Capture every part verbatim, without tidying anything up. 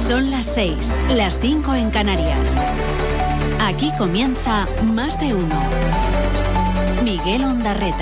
Son las seis, las cinco en Canarias. Aquí comienza Más de Uno. Miguel Ondarreta.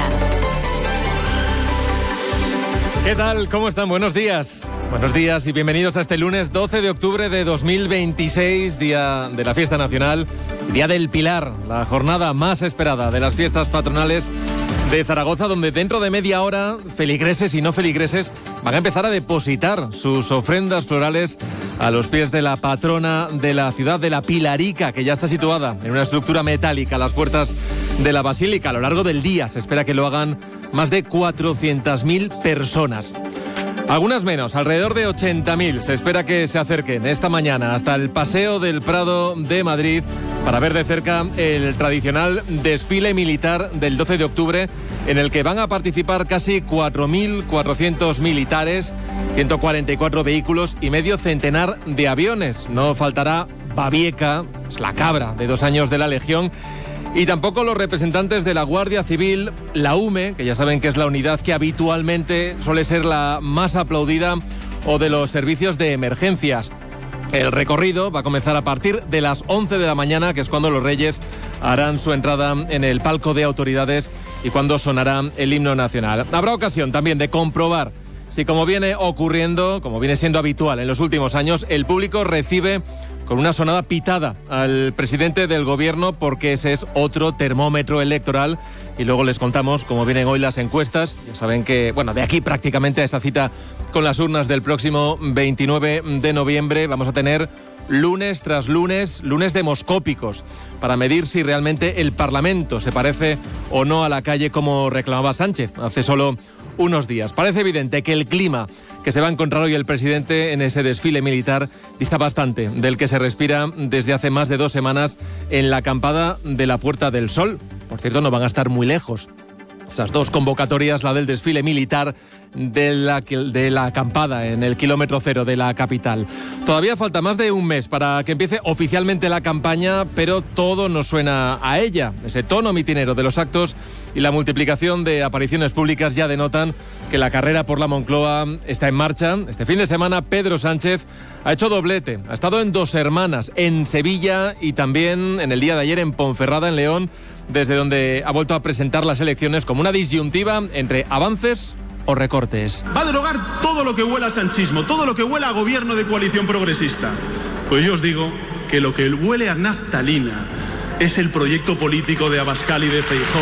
¿Qué tal? ¿Cómo están? Buenos días. Buenos días y bienvenidos a este lunes doce de octubre de dos mil veintiséis, día de la fiesta nacional, día del Pilar, la jornada más esperada de las fiestas patronales de Zaragoza, donde dentro de media hora feligreses y no feligreses van a empezar a depositar sus ofrendas florales a los pies de la patrona de la ciudad, de la Pilarica, que ya está situada en una estructura metálica a las puertas de la basílica. A lo largo del día se espera que lo hagan más de cuatrocientas mil personas. Algunas menos, alrededor de ochenta mil. Se espera que se acerquen esta mañana hasta el Paseo del Prado de Madrid para ver de cerca el tradicional desfile militar del doce de octubre, en el que van a participar casi cuatro mil cuatrocientos militares, ciento cuarenta y cuatro vehículos y medio centenar de aviones. No faltará Babieca, es la cabra de dos años de la Legión, y tampoco los representantes de la Guardia Civil, la U M E, que ya saben que es la unidad que habitualmente suele ser la más aplaudida, o de los servicios de emergencias. El recorrido va a comenzar a partir de las once de la mañana, que es cuando los Reyes harán su entrada en el palco de autoridades y cuando sonará el himno nacional. Habrá ocasión también de comprobar si, como viene ocurriendo, como viene siendo habitual en los últimos años, el público recibe con una sonada pitada al presidente del gobierno, porque ese es otro termómetro electoral. Y luego les contamos cómo vienen hoy las encuestas. Ya saben que, bueno, de aquí prácticamente a esa cita con las urnas del próximo veintinueve de noviembre vamos a tener lunes tras lunes, lunes demoscópicos, para medir si realmente el Parlamento se parece o no a la calle, como reclamaba Sánchez hace solo unos días. Parece evidente que el clima que se va a encontrar hoy el presidente en ese desfile militar dista bastante del que se respira desde hace más de dos semanas en la acampada de la Puerta del Sol. Por cierto, no van a estar muy lejos esas dos convocatorias, la del desfile militar de la, de la acampada en el kilómetro cero de la capital. Todavía falta más de un mes para que empiece oficialmente la campaña, pero todo nos suena a ella. Ese tono mitinero de los actos y la multiplicación de apariciones públicas ya denotan que la carrera por la Moncloa está en marcha. Este fin de semana Pedro Sánchez ha hecho doblete. Ha estado en Dos Hermanas, en Sevilla, y también en el día de ayer en Ponferrada, en León, desde donde ha vuelto a presentar las elecciones como una disyuntiva entre avances o recortes. Va a derogar todo lo que huela a sanchismo, todo lo que huela a gobierno de coalición progresista. Pues yo os digo que lo que huele a naftalina es el proyecto político de Abascal y de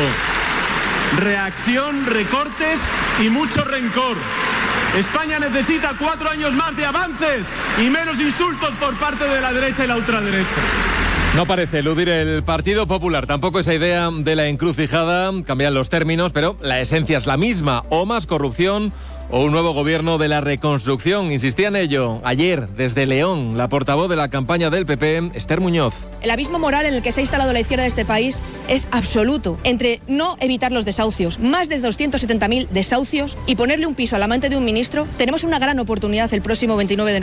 Feijóo. Reacción, recortes y mucho rencor. España necesita cuatro años más de avances y menos insultos por parte de la derecha y la ultraderecha. No parece eludir el Partido Popular tampoco esa idea de la encrucijada. Cambian los términos, pero la esencia es la misma: o más corrupción o un nuevo gobierno de la reconstrucción. Insistía en ello ayer desde León la portavoz de la campaña del P P, Esther Muñoz. El abismo moral en el que se ha instalado la izquierda de este país es absoluto. Entre no evitar los desahucios, más de doscientos setenta mil desahucios, y ponerle un piso al amante de un ministro, tenemos una gran oportunidad el próximo veintinueve de noviembre.